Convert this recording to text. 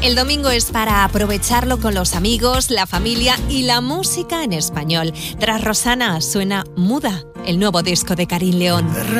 El domingo es para aprovecharlo con los amigos, la familia y la música en español. Tras Rosana suena Muda, el nuevo disco de Karin León.